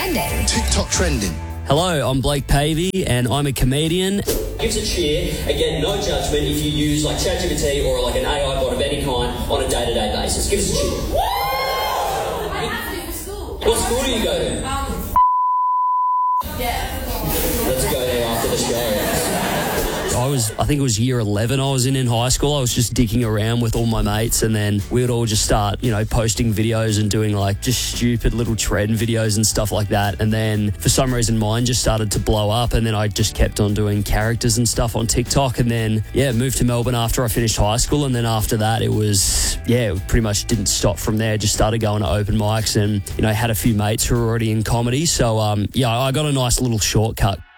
trending. TikTok trending. Hello, I'm Blake Pavey and I'm a comedian. Give us a cheer. Again, no judgment if you use like ChatGPT or like an AI bot of any kind on a day-to-day basis. Give us a cheer. I have to go to school. What school do you go to? Yeah. Let's go there after the show. I think it was year 11 I was in high school. I was just dicking around with all my mates and then we would all just start, posting videos and doing like just stupid little trend videos and stuff like that. And then for some reason mine just started to blow up and then I just kept on doing characters and stuff on TikTok and then, moved to Melbourne after I finished high school. And then after that it pretty much didn't stop from there. Just started going to open mics and, had a few mates who were already in comedy. So, I got a nice little shortcut.